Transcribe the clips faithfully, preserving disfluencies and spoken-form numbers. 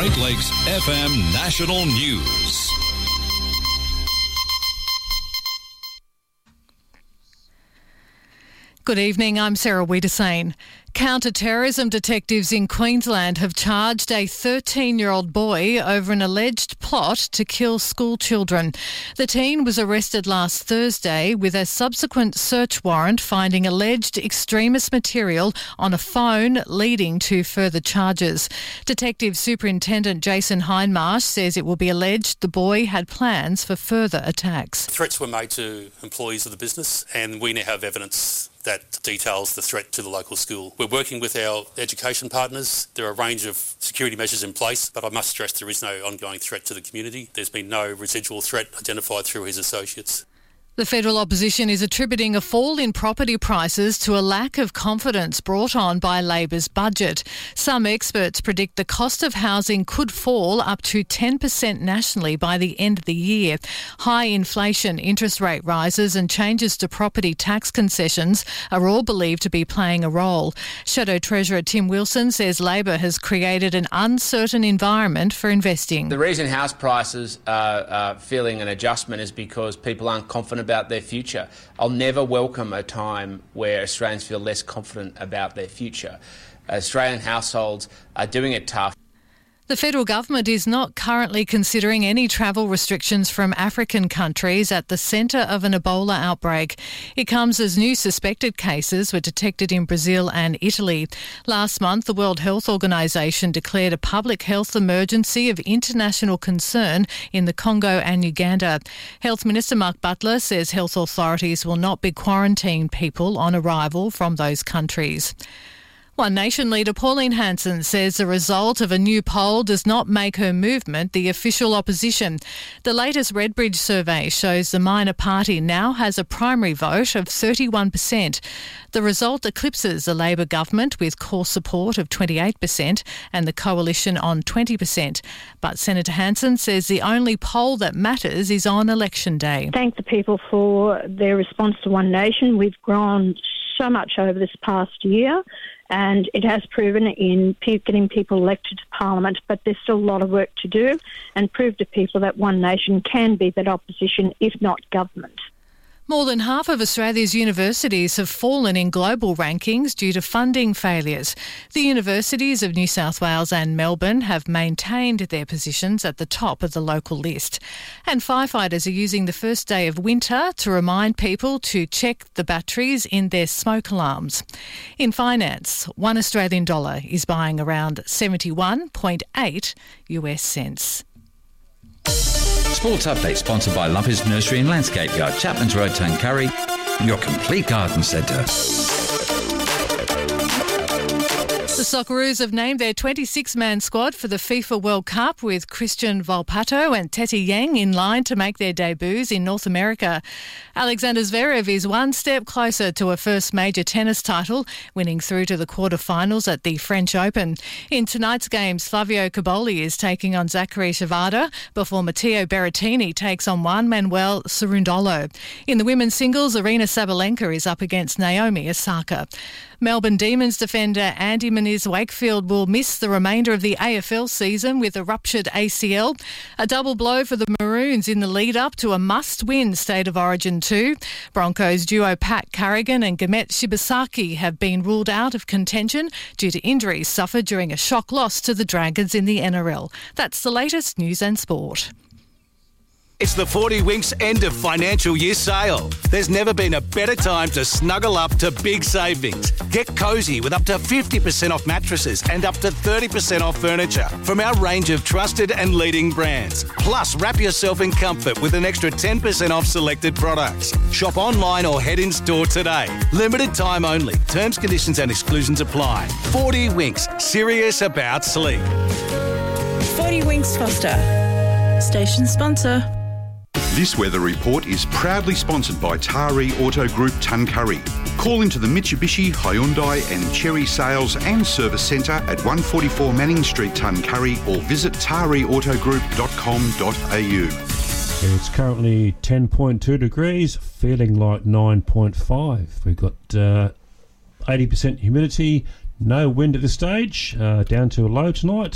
Great Lakes F M National News. Good evening, I'm Sarah Wiedersane. Counter-terrorism detectives in Queensland have charged a thirteen-year-old boy over an alleged plot to kill school children. The teen was arrested last Thursday with a subsequent search warrant finding alleged extremist material on a phone, leading to further charges. Detective Superintendent Jason Hindmarsh says it will be alleged the boy had plans for further attacks. Threats were made to employees of the business, and we now have evidence that details the threat to the local school. We're working with our education partners. There are a range of security measures in place, but I must stress there is no ongoing threat to the community. There's been no residual threat identified through his associates. The federal opposition is attributing a fall in property prices to a lack of confidence brought on by Labor's budget. Some experts predict the cost of housing could fall up to ten percent nationally by the end of the year. High inflation, interest rate rises and changes to property tax concessions are all believed to be playing a role. Shadow Treasurer Tim Wilson says Labor has created an uncertain environment for investing. The reason house prices are uh, feeling an adjustment is because people aren't confident about their future. I'll never welcome a time where Australians feel less confident about their future. Australian households are doing it tough. The federal government is not currently considering any travel restrictions from African countries at the centre of an Ebola outbreak. It comes as new suspected cases were detected in Brazil and Italy. Last month, the World Health Organization declared a public health emergency of international concern in the Congo and Uganda. Health Minister Mark Butler says health authorities will not be quarantining people on arrival from those countries. One Nation leader Pauline Hanson says the result of a new poll does not make her movement the official opposition. The latest Redbridge survey shows the minor party now has a primary vote of thirty-one percent. The result eclipses the Labor government with core support of twenty-eight percent and the coalition on twenty percent. But Senator Hanson says the only poll that matters is on election day. Thank the people for their response to One Nation. We've grown so much over this past year, and it has proven in getting people elected to Parliament, but there's still a lot of work to do and prove to people that One Nation can be that opposition, if not government. More than half of Australia's universities have fallen in global rankings due to funding failures. The universities of New South Wales and Melbourne have maintained their positions at the top of the local list. And firefighters are using the first day of winter to remind people to check the batteries in their smoke alarms. In finance, one Australian dollar is buying around seventy-one point eight U S cents. Sports Update sponsored by Lumpers Nursery and Landscape Yard, Chapman's Road, Tuncurry, your complete garden centre. The Socceroos have named their twenty-six man squad for the FIFA World Cup, with Christian Volpato and Tete Yang in line to make their debuts in North America. Alexander Zverev is one step closer to a first major tennis title, winning through to the quarterfinals at the French Open. In tonight's games, Flavio Caboli is taking on Zachary Shivada before Matteo Berrettini takes on Juan Manuel Cerundolo. In the women's singles, Arina Sabalenka is up against Naomi Osaka. Melbourne Demons defender Andy Moniz-Wakefield will miss the remainder of the A F L season with a ruptured A C L. A double blow for the Maroons in the lead-up to a must-win State of Origin two. Broncos duo Pat Carrigan and Gamet Shibasaki have been ruled out of contention due to injuries suffered during a shock loss to the Dragons in the N R L. That's the latest news and sport. It's the forty Winks end of financial year sale. There's never been a better time to snuggle up to big savings. Get cosy with up to fifty percent off mattresses and up to thirty percent off furniture from our range of trusted and leading brands. Plus, wrap yourself in comfort with an extra ten percent off selected products. Shop online or head in store today. Limited time only. Terms, conditions and exclusions apply. forty Winks. Serious about sleep. forty Winks Foster. Station sponsor. This weather report is proudly sponsored by Taree Auto Group Tuncurry. Call into the Mitsubishi, Hyundai and Chery Sales and Service Centre at one forty-four Manning Street, Tuncurry, or visit taree auto group dot com dot a u. It's currently ten point two degrees, feeling like nine point five. We've got uh, eighty percent humidity, no wind at this stage, uh, down to a low tonight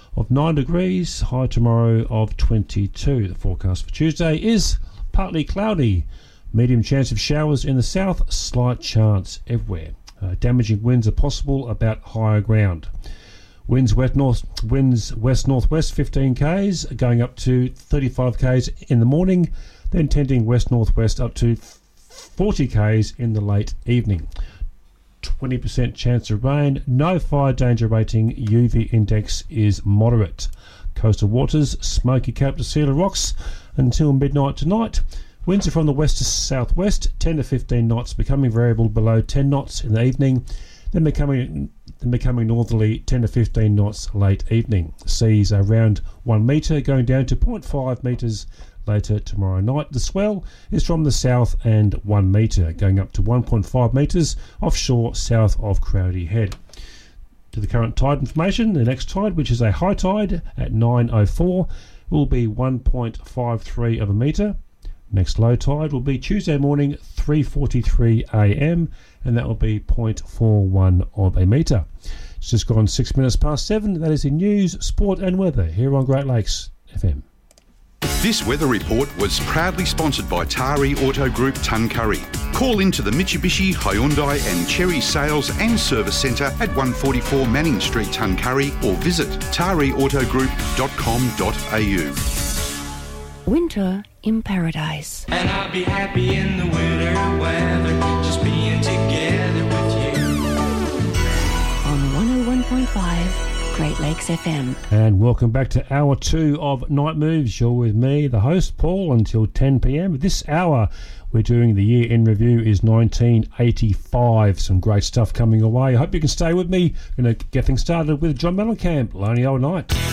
of nine degrees, high tomorrow of twenty-two. The forecast for Tuesday is partly cloudy, medium chance of showers in the south, slight chance everywhere. Uh, damaging winds are possible about higher ground. Winds west north, winds west northwest fifteen k's, going up to thirty-five k's in the morning, then tending west northwest up to forty k's in the late evening. twenty percent chance of rain, no fire danger rating, U V index is moderate. Coastal waters, smoky Cape to Sealer rocks until midnight tonight. Winds are from the west to southwest, ten to fifteen knots, becoming variable below ten knots in the evening, then becoming then becoming northerly ten to fifteen knots late evening. Seas are around one metre, going down to zero point five metres later tomorrow night. The swell is from the south and one metre, going up to one point five metres offshore south of Crowdy Head. To the current tide information, the next tide, which is a high tide at nine oh four, will be one point five three of a metre. Next low tide will be Tuesday morning, three forty-three a m, and that will be zero point four one of a metre. It's just gone six minutes past seven. That is in news, sport and weather here on Great Lakes F M. This weather report was proudly sponsored by Tari Auto Group Tuncurry. Call into the Mitsubishi, Hyundai and Cherry Sales and Service Centre at one forty-four Manning Street, Tuncurry, or visit tari auto group dot com dot a u. Winter in Paradise. And I'll be happy in the winter weather, just being together with you. On one oh one point five Great Lakes F M. And welcome back to hour two of Night Moves. You're with me, the host, Paul, until ten p m. This hour, we're doing the year in review is nineteen eighty-five. Some great stuff coming away. I hope you can stay with me. Going to get things started with John Mellencamp, Lonely Old Night.